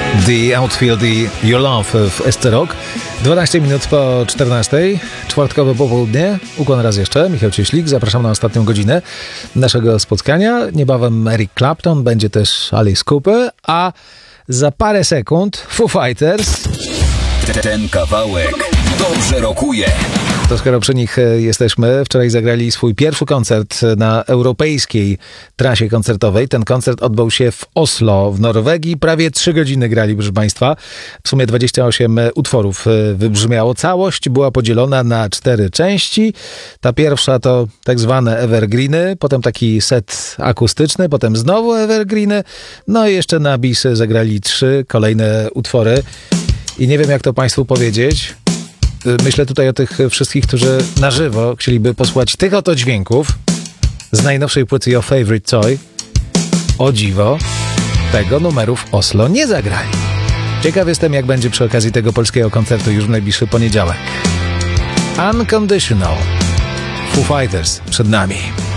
The Outfield i Your Love w SC Rock. 12 minut po 14, czwartkowe popołudnie. Ukłon raz jeszcze, Michał Cieślik. Zapraszam na ostatnią godzinę naszego spotkania. Niebawem Eric Clapton, będzie też Alice Cooper, a za parę sekund Foo Fighters. Ten kawałek dobrze rokuje. To skoro przy nich jesteśmy, wczoraj zagrali swój pierwszy koncert na europejskiej trasie koncertowej. Ten koncert odbył się w Oslo w Norwegii. Prawie 3 godziny grali, proszę Państwa. W sumie 28 utworów wybrzmiało. Całość była podzielona na 4 części. Ta pierwsza to tak zwane evergreeny, potem taki set akustyczny, potem znowu evergreeny. No i jeszcze na bis zagrali 3 kolejne utwory. I nie wiem, jak to Państwu powiedzieć. Myślę tutaj o tych wszystkich, którzy na żywo chcieliby posłuchać tych oto dźwięków z najnowszej płyty Your Favorite Toy. O dziwo, tego numeru w Oslo nie zagrali. Ciekaw jestem, jak będzie przy okazji tego polskiego koncertu już w najbliższy poniedziałek. Unconditional. Foo Fighters przed nami.